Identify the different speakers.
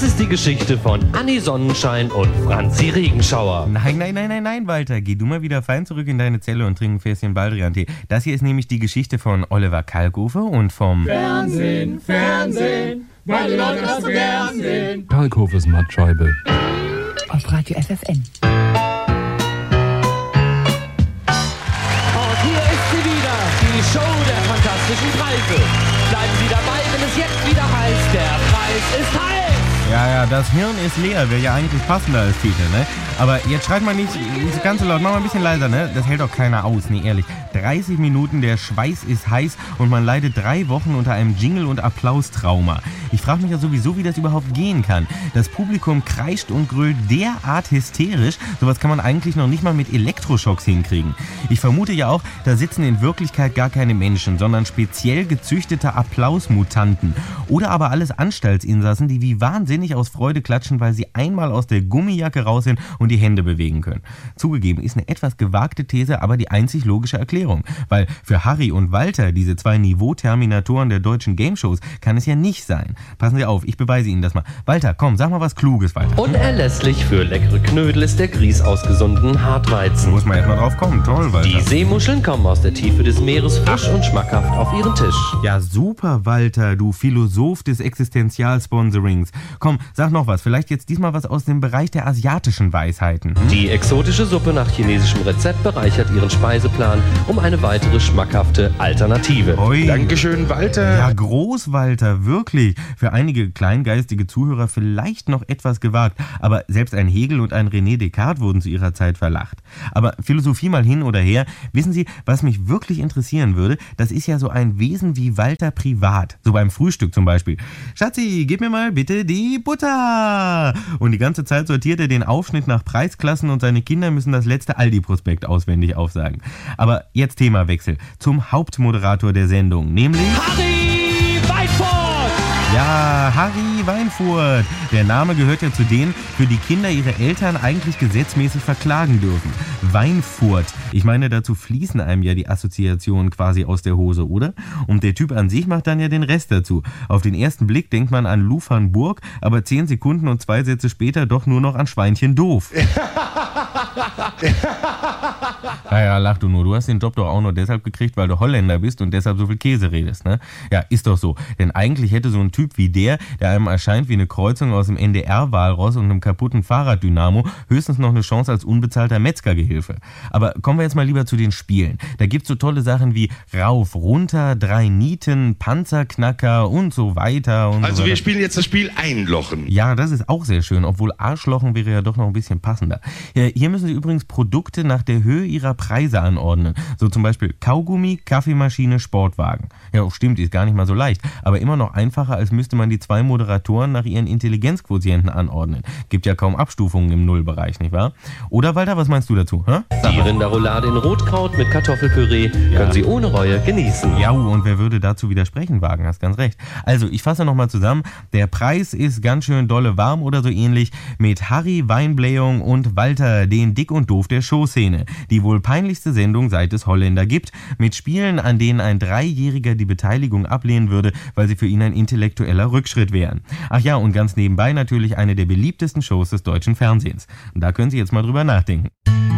Speaker 1: ist die Geschichte von Anni Sonnenschein und Franzi Regenschauer.
Speaker 2: Nein, Walter. Geh du mal wieder fein zurück in deine Zelle und trink ein Fässchen Baldrian-Tee. Das hier ist nämlich die Geschichte von Oliver Kalkofe und vom
Speaker 3: Fernsehen, weil die Leute das so gern sehen.
Speaker 4: Kalkofes Mattscheibe.
Speaker 5: Auf Radio FFN.
Speaker 1: Und hier ist sie wieder, die Show der fantastischen Preise. Bleiben Sie dabei, wenn es jetzt wieder heißt, der Preis ist heiß.
Speaker 2: Ja, das Hirn ist leer, wäre ja eigentlich passender als Titel, ne? Aber jetzt schreit mal nicht ganz so laut, mach mal ein bisschen leiser, ne? Das hält doch keiner aus, nee, ehrlich. 30 Minuten, der Schweiß ist heiß und man leidet 3 Wochen unter einem Jingle- und Applaustrauma. Ich frage mich ja sowieso, wie das überhaupt gehen kann. Das Publikum kreischt und grölt derart hysterisch, sowas kann man eigentlich noch nicht mal mit Elektroschocks hinkriegen. Ich vermute ja auch, da sitzen in Wirklichkeit gar keine Menschen, sondern speziell gezüchtete Applausmutanten. Oder aber alles Anstaltsinsassen, die wie wahnsinnig aus Freude klatschen, weil sie einmal aus der Gummijacke raus sind und die Hände bewegen können. Zugegeben, ist eine etwas gewagte These, aber die einzig logische Erklärung. Weil für Harry und Walter, diese 2 Niveau-Terminatoren der deutschen Gameshows, kann es ja nicht sein. Passen Sie auf, ich beweise Ihnen das mal. Walter, komm, sag mal was Kluges, Walter.
Speaker 1: Unerlässlich für leckere Knödel ist der Grieß aus gesunden Hartweizen.
Speaker 2: Muss man erstmal drauf kommen. Toll, Walter.
Speaker 1: Die Seemuscheln kommen aus der Tiefe des Meeres frisch und schmackhaft auf ihren Tisch.
Speaker 2: Ja, super, Walter, du Philosoph des Existenzialsponsorings. Komm, sag noch was. Vielleicht jetzt diesmal was aus dem Bereich der asiatischen Weisheiten.
Speaker 1: Die exotische Suppe nach chinesischem Rezept bereichert Ihren Speiseplan um eine weitere schmackhafte Alternative.
Speaker 2: Oi.
Speaker 6: Dankeschön, Walter.
Speaker 2: Ja, groß, Walter, wirklich. Für einige kleingeistige Zuhörer vielleicht noch etwas gewagt, aber selbst ein Hegel und ein René Descartes wurden zu ihrer Zeit verlacht. Aber Philosophie mal hin oder her, wissen Sie, was mich wirklich interessieren würde, das ist ja so ein Wesen wie Walter privat. So beim Frühstück zum Beispiel. Schatzi, gib mir mal bitte die Butter. Und die ganze Zeit sortiert er den Aufschnitt nach Preisklassen und seine Kinder müssen das letzte Aldi-Prospekt auswendig aufsagen. Aber jetzt Themawechsel zum Hauptmoderator der Sendung, nämlich
Speaker 1: Harry Weinfurt!
Speaker 2: Ja, Harry Weinfurt. Der Name gehört ja zu denen, für die Kinder ihre Eltern eigentlich gesetzmäßig verklagen dürfen. Weinfurt. Ich meine, dazu fließen einem ja die Assoziationen quasi aus der Hose, oder? Und der Typ an sich macht dann ja den Rest dazu. Auf den ersten Blick denkt man an Lufan-Burg, aber 10 Sekunden und 2 Sätze später doch nur noch an Schweinchen doof. Naja, lach du nur. Du hast den Job doch auch nur deshalb gekriegt, weil du Holländer bist und deshalb so viel Käse redest, ne? Ja, ist doch so. Denn eigentlich hätte so ein Typ wie der einem erscheint wie eine Kreuzung aus dem NDR-Walross und einem kaputten Fahrraddynamo, höchstens noch eine Chance als unbezahlter Metzgergehilfe. Aber kommen wir jetzt mal lieber zu den Spielen. Da gibt's so tolle Sachen wie Rauf, Runter, 3 Nieten, Panzerknacker und so weiter. Und
Speaker 6: Also
Speaker 2: so
Speaker 6: wir spielen jetzt das Spiel Einlochen.
Speaker 2: Ja, das ist auch sehr schön, obwohl Arschlochen wäre ja doch noch ein bisschen passender. Hier müssen Sie übrigens Produkte nach der Höhe Ihrer Preise anordnen. So zum Beispiel Kaugummi, Kaffeemaschine, Sportwagen. Ja, stimmt, ist gar nicht mal so leicht, aber immer noch einfacher, als müsste man die 2 Moderatoren nach ihren Intelligenzquotienten anordnen. Gibt ja kaum Abstufungen im Nullbereich, nicht wahr? Oder Walter, was meinst du dazu?
Speaker 1: Die Rinderroulade in Rotkraut mit Kartoffelpüree können Sie ohne Reue genießen.
Speaker 2: Ja, und wer würde dazu widersprechen wagen? Hast ganz recht. Also, ich fasse nochmal zusammen. Der Preis ist ganz schön dolle warm oder so ähnlich mit Harry Weinblähung und Walter, den Dick und Doof der Showszene. Die wohl peinlichste Sendung, seit es Holländer gibt, mit Spielen, an denen ein 3-Jähriger die Beteiligung ablehnen würde, weil sie für ihn ein intellektueller Rückschritt wären. Ach ja, und ganz nebenbei natürlich eine der beliebtesten Shows des deutschen Fernsehens. Und da können Sie jetzt mal drüber nachdenken.